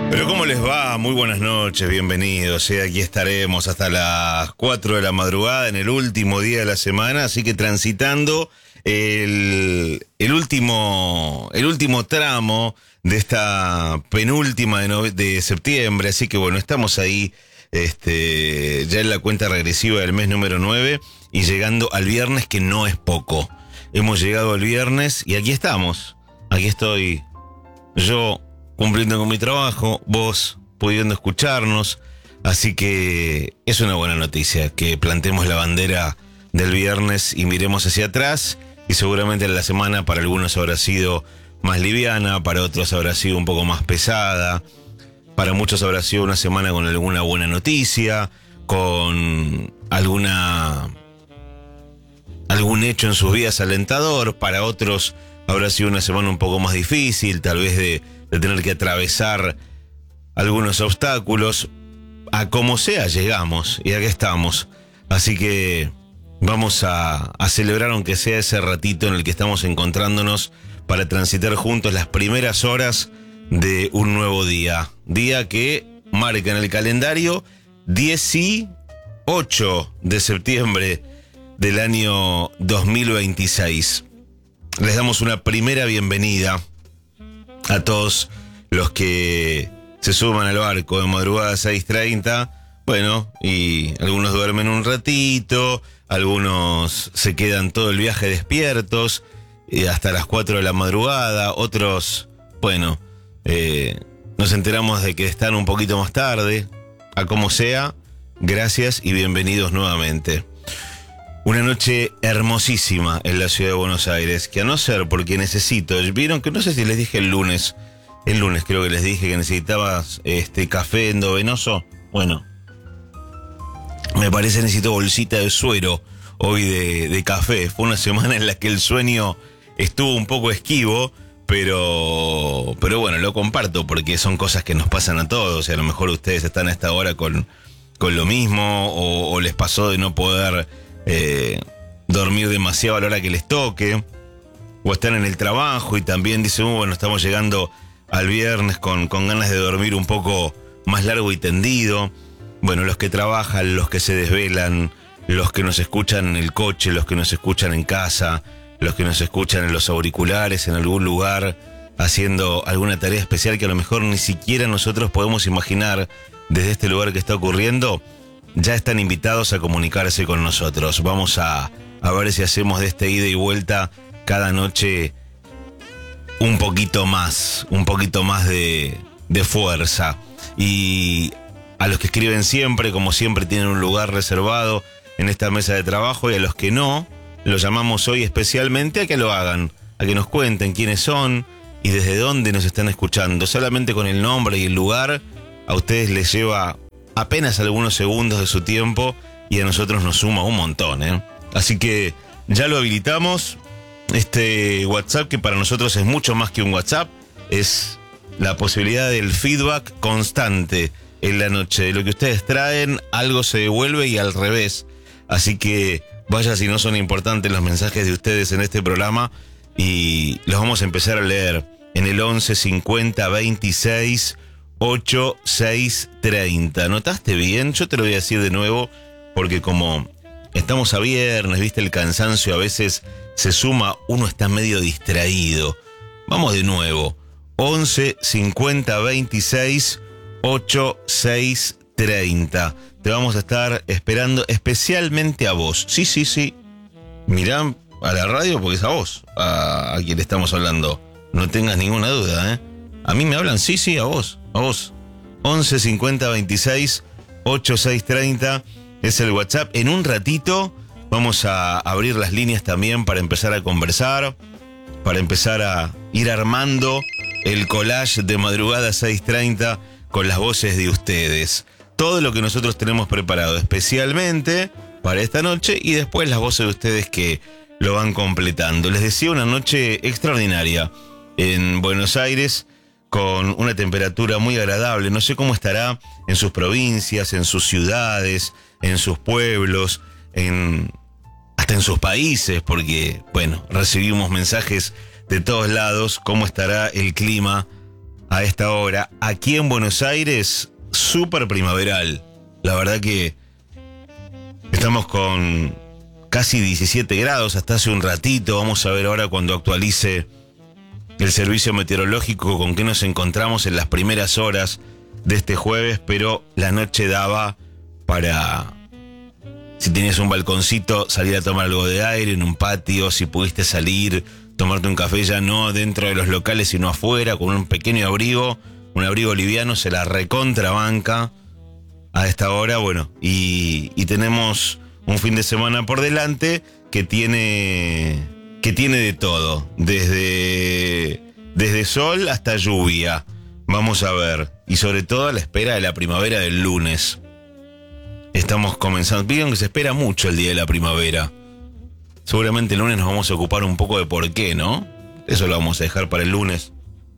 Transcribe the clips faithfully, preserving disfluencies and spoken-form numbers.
Pero ¿cómo les va? Muy buenas noches, bienvenidos. ¿eh? Aquí estaremos hasta las cuatro de la madrugada en el último día de la semana, así que transitando el, el, último, el último tramo de esta penúltima de, no, de septiembre. Así que bueno, estamos ahí este, ya en la cuenta regresiva del mes número nueve y llegando al viernes, que no es poco. Hemos llegado al viernes y aquí estamos. Aquí estoy yo cumpliendo con mi trabajo, vos pudiendo escucharnos, así que es una buena noticia que plantemos la bandera del viernes y miremos hacia atrás, y seguramente la semana para algunos habrá sido más liviana, para otros habrá sido un poco más pesada, para muchos habrá sido una semana con alguna buena noticia, con alguna algún hecho en sus vidas alentador, para otros habrá sido una semana un poco más difícil, tal vez de de tener que atravesar algunos obstáculos. A como sea llegamos y aquí estamos, así que vamos a, a celebrar, aunque sea ese ratito en el que estamos encontrándonos para transitar juntos las primeras horas de un nuevo día, día que marca en el calendario dieciocho de septiembre del año dos mil veintiséis. Les damos una primera bienvenida a todos los que se suman al barco de madrugada seis treinta, bueno, y algunos duermen un ratito, algunos se quedan todo el viaje despiertos, y hasta las cuatro de la madrugada, otros, bueno, eh, nos enteramos de que están un poquito más tarde. A como sea, gracias y bienvenidos nuevamente. Una noche hermosísima en la ciudad de Buenos Aires, que a no ser porque necesito, vieron que no sé si les dije el lunes, el lunes creo que les dije que necesitabas este café endovenoso. Bueno, me parece necesito bolsita de suero hoy de, de café. Fue una semana en la que el sueño estuvo un poco esquivo, pero, pero bueno, lo comparto porque son cosas que nos pasan a todos, y a lo mejor ustedes están a esta hora con, con lo mismo, o, o les pasó de no poder Eh, dormir demasiado a la hora que les toque, o están en el trabajo y también dicen, uh, bueno, estamos llegando al viernes con, con ganas de dormir un poco más largo y tendido. Bueno, los que trabajan, los que se desvelan, los que nos escuchan en el coche, los que nos escuchan en casa, los que nos escuchan en los auriculares, en algún lugar, haciendo alguna tarea especial que a lo mejor ni siquiera nosotros podemos imaginar desde este lugar que está ocurriendo, ya están invitados a comunicarse con nosotros. Vamos a, a ver si hacemos de esta ida y vuelta cada noche un poquito más, un poquito más de, de fuerza. Y a los que escriben siempre, como siempre, tienen un lugar reservado en esta mesa de trabajo, y a los que no, los llamamos hoy especialmente a que lo hagan, a que nos cuenten quiénes son y desde dónde nos están escuchando. Solamente con el nombre y el lugar a ustedes les lleva apenas algunos segundos de su tiempo, y a nosotros nos suma un montón, ¿eh? Así que ya lo habilitamos, este WhatsApp, que para nosotros es mucho más que un WhatsApp, es la posibilidad del feedback constante en la noche. De lo que ustedes traen, algo se devuelve y al revés. Así que vaya si no son importantes los mensajes de ustedes en este programa, y los vamos a empezar a leer en el once cincuenta veintiséis ochenta y seis treinta. ¿Notaste bien? Yo te lo voy a decir de nuevo, porque como estamos a viernes, viste, el cansancio a veces se suma, uno está medio distraído. Vamos de nuevo. once cincuenta veintiséis ochenta y seis treinta. Te vamos a estar esperando especialmente a vos. Sí, sí, sí. Mirá a la radio porque es a vos a, a quien le estamos hablando. No tengas ninguna duda, ¿eh? A mí me hablan, sí, sí, a vos. A vos. once cincuenta veintiséis ochenta y seis treinta es el WhatsApp. En un ratito vamos a abrir las líneas también para empezar a conversar, para empezar a ir armando el collage de madrugada seis treinta con las voces de ustedes. Todo lo que nosotros tenemos preparado especialmente para esta noche, y después las voces de ustedes que lo van completando. Les decía, una noche extraordinaria en Buenos Aires, con una temperatura muy agradable. No sé cómo estará en sus provincias, en sus ciudades, en sus pueblos, en hasta en sus países, porque, bueno, recibimos mensajes de todos lados. Cómo estará el clima a esta hora. Aquí en Buenos Aires, súper primaveral. La verdad que estamos con casi diecisiete grados hasta hace un ratito. Vamos a ver ahora cuando actualice el servicio meteorológico con qué nos encontramos en las primeras horas de este jueves, pero la noche daba para, si tenías un balconcito, salir a tomar algo de aire en un patio, si pudiste salir, tomarte un café ya no dentro de los locales sino afuera, con un pequeño abrigo, un abrigo liviano, se la recontrabanca a esta hora. Bueno, y, y tenemos un fin de semana por delante que tiene, que tiene de todo, desde, desde sol hasta lluvia. Vamos a ver, y sobre todo a la espera de la primavera del lunes. Estamos comenzando, vieron que se espera mucho el día de la primavera. Seguramente el lunes nos vamos a ocupar un poco de por qué, ¿no? Eso lo vamos a dejar para el lunes.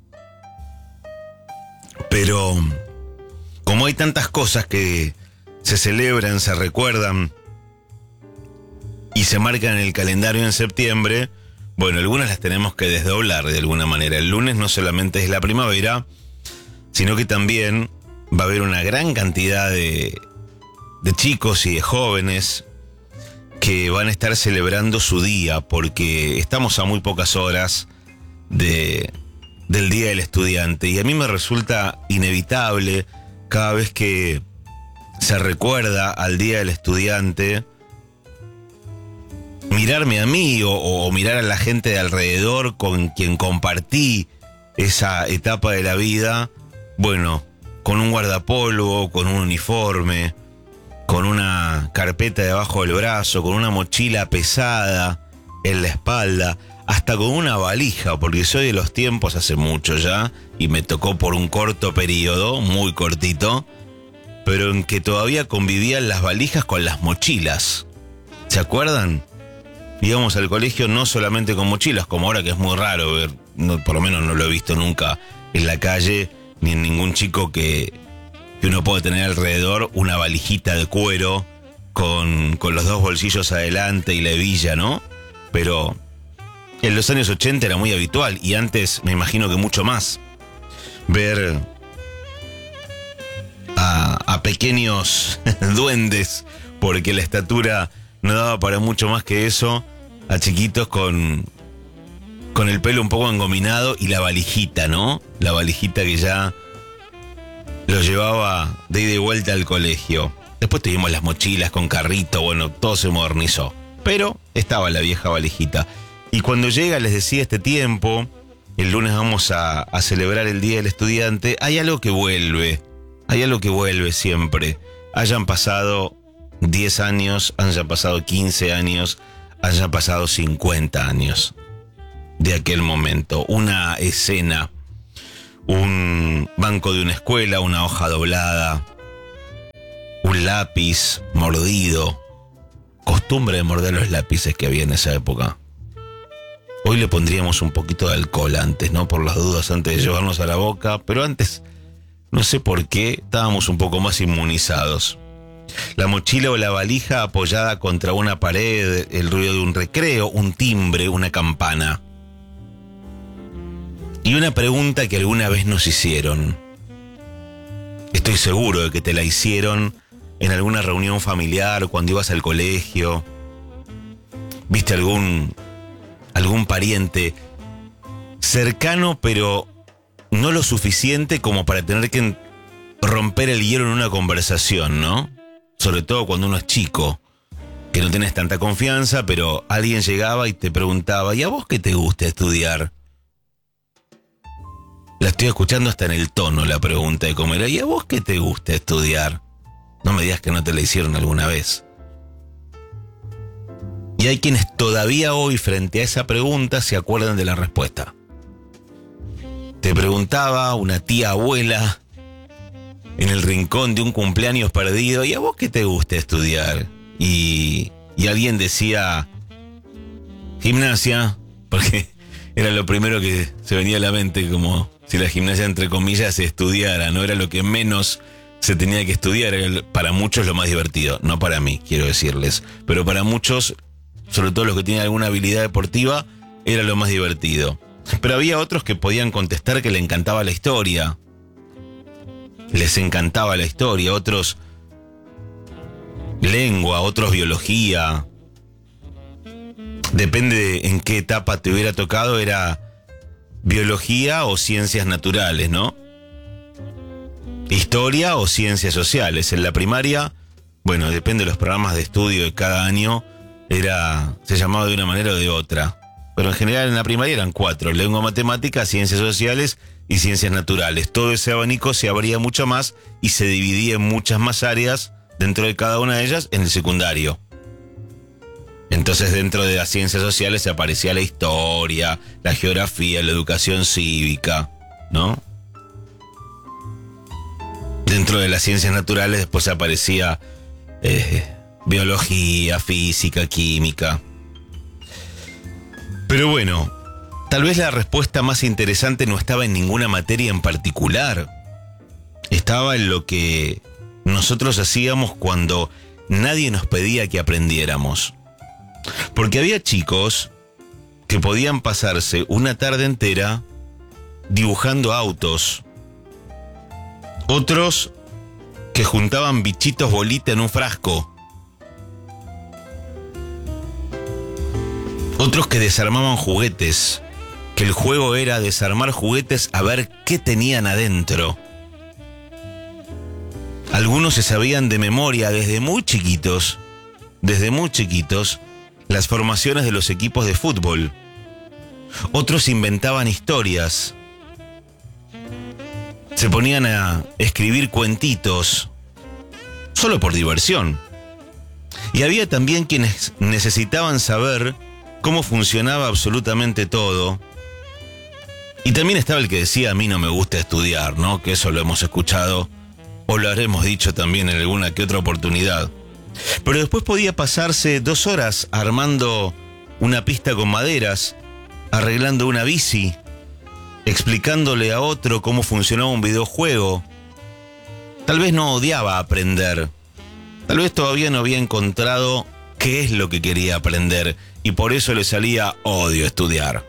Pero como hay tantas cosas que se celebran, se recuerdan y se marcan en el calendario en septiembre, bueno, algunas las tenemos que desdoblar de alguna manera. El lunes no solamente es la primavera, sino que también va a haber una gran cantidad de, de chicos y de jóvenes que van a estar celebrando su día, porque estamos a muy pocas horas de, del Día del Estudiante. Y a mí me resulta inevitable cada vez que se recuerda al Día del Estudiante, mirarme a mí o, o mirar a la gente de alrededor con quien compartí esa etapa de la vida, bueno, con un guardapolvo, con un uniforme, con una carpeta debajo del brazo, con una mochila pesada en la espalda, hasta con una valija, porque soy de los tiempos hace mucho ya, y me tocó por un corto periodo, muy cortito, pero en que todavía convivían las valijas con las mochilas. ¿Se acuerdan? Íbamos al colegio no solamente con mochilas, como ahora que es muy raro ver, no, por lo menos no lo he visto nunca en la calle, ni en ningún chico que, que uno puede tener alrededor una valijita de cuero con, con los dos bolsillos adelante y la hebilla, ¿no? Pero en los años ochenta era muy habitual, y antes me imagino que mucho más, ver a, a pequeños duendes, porque la estatura no daba para mucho más que eso, a chiquitos con, con el pelo un poco engominado y la valijita, ¿no? La valijita que ya los llevaba de ida y vuelta al colegio. Después tuvimos las mochilas con carrito, bueno, todo se modernizó. Pero estaba la vieja valijita. Y cuando llega, les decía, este tiempo, el lunes vamos a, a celebrar el Día del Estudiante, hay algo que vuelve, hay algo que vuelve siempre. Hayan pasado diez años, hayan pasado quince años, hayan pasado cincuenta años de aquel momento. Una escena, un banco de una escuela, una hoja doblada, un lápiz mordido. Costumbre de morder los lápices que había en esa época. Hoy le pondríamos un poquito de alcohol antes, ¿no? Por las dudas, antes de llevarnos a la boca. Pero antes, no sé por qué, estábamos un poco más inmunizados. La mochila o la valija apoyada contra una pared, el ruido de un recreo, un timbre, una campana. Y una pregunta que alguna vez nos hicieron. Estoy seguro de que te la hicieron en alguna reunión familiar o cuando ibas al colegio. ¿Viste algún, algún pariente cercano, pero no lo suficiente como para tener que romper el hielo en una conversación, ¿no? Sobre todo cuando uno es chico, que no tenés tanta confianza, pero alguien llegaba y te preguntaba, ¿y a vos qué te gusta estudiar? La estoy escuchando hasta en el tono la pregunta de cómo era, ¿y a vos qué te gusta estudiar? No me digas que no te la hicieron alguna vez. Y hay quienes todavía hoy, frente a esa pregunta, se acuerdan de la respuesta. Te preguntaba una tía abuela en el rincón de un cumpleaños perdido, ¿y a vos qué te gusta estudiar? Y, y alguien decía gimnasia, porque era lo primero que se venía a la mente, como si la gimnasia, entre comillas, se estudiara, no era lo que menos se tenía que estudiar, era para muchos lo más divertido, no para mí, quiero decirles, pero para muchos, sobre todo los que tienen alguna habilidad deportiva, era lo más divertido. Pero había otros que podían contestar que le encantaba la historia. Les encantaba la historia, otros lengua, otros biología. Depende de en qué etapa te hubiera tocado, era biología o ciencias naturales, ¿no? Historia o ciencias sociales. En la primaria, bueno, depende de los programas de estudio de cada año, era, se llamaba de una manera o de otra. Pero en general en la primaria eran cuatro: lengua, matemática, ciencias sociales y ciencias naturales. Todo ese abanico se abría mucho más y se dividía en muchas más áreas dentro de cada una de ellas en el secundario. Entonces dentro de las ciencias sociales se aparecía la historia, la geografía, la educación cívica, ¿no? Dentro de las ciencias naturales después aparecía eh, biología, física, química. Pero bueno, tal vez la respuesta más interesante no estaba en ninguna materia en particular. Estaba en lo que nosotros hacíamos cuando nadie nos pedía que aprendiéramos. Porque había chicos que podían pasarse una tarde entera dibujando autos. Otros que juntaban bichitos bolita en un frasco. Otros que desarmaban juguetes, que el juego era desarmar juguetes a ver qué tenían adentro. Algunos se sabían de memoria desde muy chiquitos, desde muy chiquitos, las formaciones de los equipos de fútbol. Otros inventaban historias. Se ponían a escribir cuentitos, solo por diversión. Y había también quienes necesitaban saber cómo funcionaba absolutamente todo. Y también estaba el que decía: a mí no me gusta estudiar, ¿no? Que eso lo hemos escuchado o lo habremos dicho también en alguna que otra oportunidad. Pero después podía pasarse dos horas armando una pista con maderas, arreglando una bici, explicándole a otro cómo funcionaba un videojuego. Tal vez no odiaba aprender. Tal vez todavía no había encontrado qué es lo que quería aprender y por eso le salía: odio estudiar.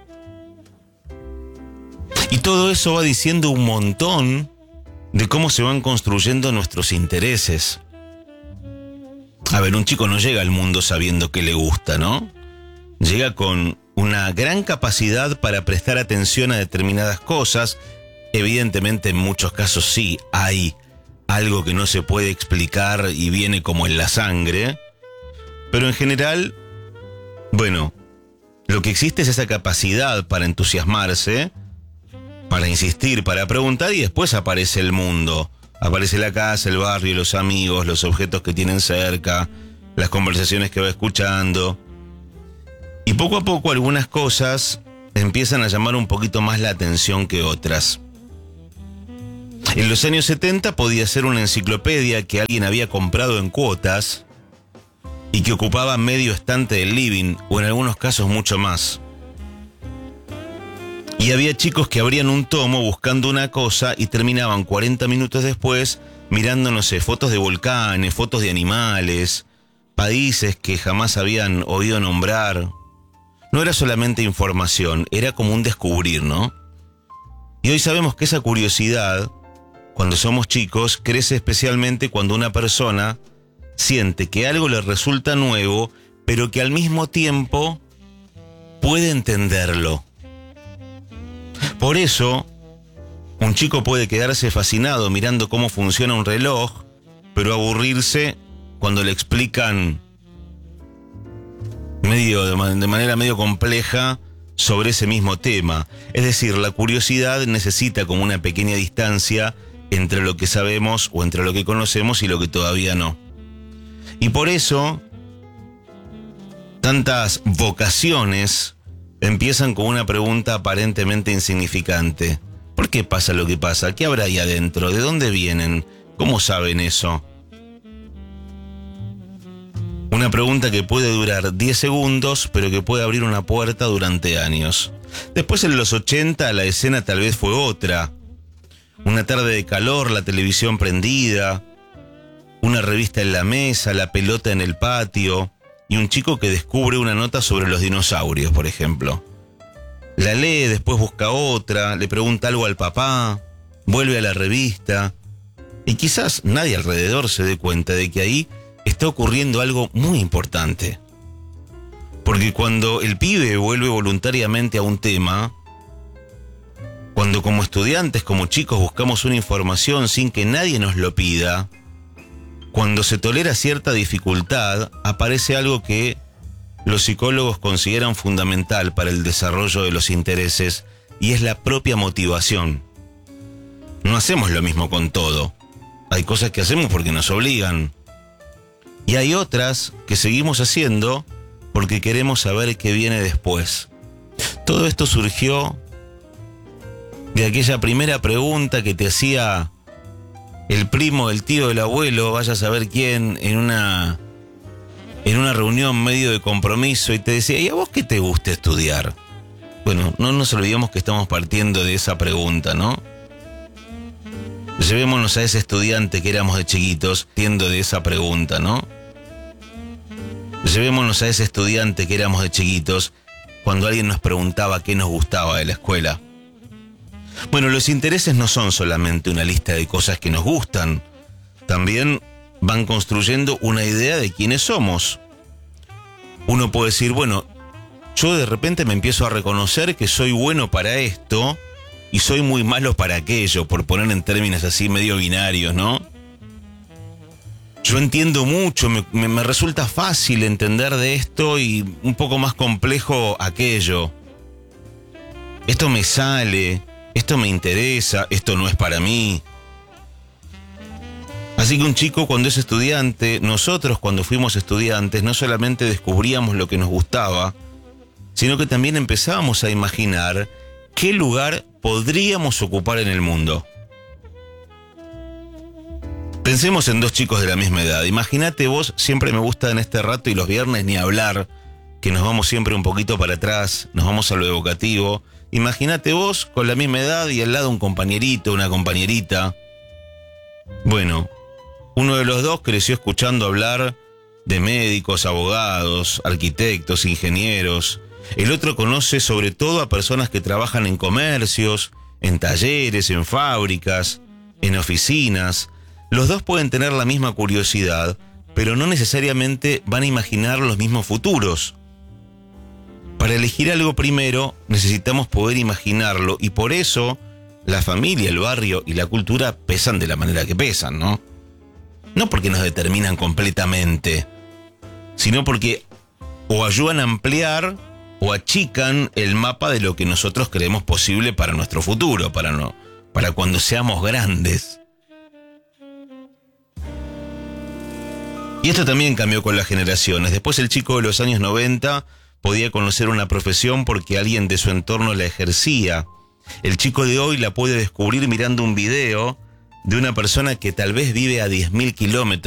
Y todo eso va diciendo un montón de cómo se van construyendo nuestros intereses. A ver, un chico no llega al mundo sabiendo qué le gusta, ¿no? Llega con una gran capacidad para prestar atención a determinadas cosas. Evidentemente, en muchos casos sí hay algo que no se puede explicar y viene como en la sangre. Pero en general, bueno, lo que existe es esa capacidad para entusiasmarse, para insistir, para preguntar, y después aparece el mundo. Aparece la casa, el barrio, los amigos, los objetos que tienen cerca, las conversaciones que va escuchando. Y poco a poco algunas cosas empiezan a llamar un poquito más la atención que otras. En los años setenta podía ser una enciclopedia que alguien había comprado en cuotas y que ocupaba medio estante del living, o en algunos casos mucho más. Y había chicos que abrían un tomo buscando una cosa y terminaban cuarenta minutos después mirando, no sé, fotos de volcanes, fotos de animales, países que jamás habían oído nombrar. No era solamente información, era como un descubrir, ¿no? Y hoy sabemos que esa curiosidad, cuando somos chicos, crece especialmente cuando una persona siente que algo le resulta nuevo, pero que al mismo tiempo puede entenderlo. Por eso, un chico puede quedarse fascinado mirando cómo funciona un reloj, pero aburrirse cuando le explican medio, de manera medio compleja sobre ese mismo tema. Es decir, la curiosidad necesita como una pequeña distancia entre lo que sabemos o entre lo que conocemos y lo que todavía no. Y por eso, tantas vocaciones empiezan con una pregunta aparentemente insignificante. ¿Por qué pasa lo que pasa? ¿Qué habrá ahí adentro? ¿De dónde vienen? ¿Cómo saben eso? Una pregunta que puede durar diez segundos, pero que puede abrir una puerta durante años. Después, en los ochenta, la escena tal vez fue otra. Una tarde de calor, la televisión prendida, una revista en la mesa, la pelota en el patio y un chico que descubre una nota sobre los dinosaurios, por ejemplo. La lee, después busca otra, le pregunta algo al papá, vuelve a la revista, y quizás nadie alrededor se dé cuenta de que ahí está ocurriendo algo muy importante. Porque cuando el pibe vuelve voluntariamente a un tema, cuando como estudiantes, como chicos, buscamos una información sin que nadie nos lo pida, cuando se tolera cierta dificultad, aparece algo que los psicólogos consideran fundamental para el desarrollo de los intereses, y es la propia motivación. No hacemos lo mismo con todo. Hay cosas que hacemos porque nos obligan. Y hay otras que seguimos haciendo porque queremos saber qué viene después. Todo esto surgió de aquella primera pregunta que te hacía el primo, el tío, el abuelo, vaya a saber quién, en una, en una reunión medio de compromiso, y te decía, ¿y a vos qué te gusta estudiar? Bueno, no nos olvidemos que estamos partiendo de esa pregunta, ¿no? Llevémonos a ese estudiante que éramos de chiquitos, partiendo de esa pregunta, ¿no? Llevémonos a ese estudiante que éramos de chiquitos cuando alguien nos preguntaba qué nos gustaba de la escuela. Bueno, los intereses no son solamente una lista de cosas que nos gustan, también van construyendo una idea de quiénes somos. Uno puede decir, bueno, yo de repente me empiezo a reconocer que soy bueno para esto y soy muy malo para aquello, por poner en términos así medio binarios, ¿no? Yo entiendo mucho, me, me, me resulta fácil entender de esto y un poco más complejo aquello. Esto me sale, esto me interesa, esto no es para mí. Así que un chico cuando es estudiante, nosotros cuando fuimos estudiantes, no solamente descubríamos lo que nos gustaba, sino que también empezábamos a imaginar qué lugar podríamos ocupar en el mundo. Pensemos en dos chicos de la misma edad. Imagínate vos, siempre me gusta en este rato y los viernes ni hablar, que nos vamos siempre un poquito para atrás, nos vamos a lo evocativo. Imagínate vos con la misma edad y al lado un compañerito, una compañerita. Bueno, uno de los dos creció escuchando hablar de médicos, abogados, arquitectos, ingenieros. El otro conoce sobre todo a personas que trabajan en comercios, en talleres, en fábricas, en oficinas. Los dos pueden tener la misma curiosidad, pero no necesariamente van a imaginar los mismos futuros. Para elegir algo primero, necesitamos poder imaginarlo, y por eso la familia, el barrio y la cultura pesan de la manera que pesan, ¿no? No porque nos determinan completamente, sino porque o ayudan a ampliar o achican el mapa de lo que nosotros creemos posible para nuestro futuro, para, no, para cuando seamos grandes. Y esto también cambió con las generaciones. Después el chico de los años noventa podía conocer una profesión porque alguien de su entorno la ejercía. El chico de hoy la puede descubrir mirando un video de una persona que tal vez vive a diez mil kilómetros